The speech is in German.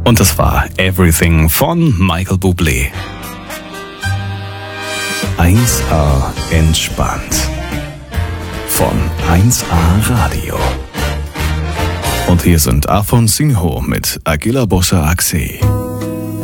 Und das war Everything von Michael Bublé. 1A entspannt. Von 1A Radio. Und hier sind Afon Sinho mit Agila Bossa Axe.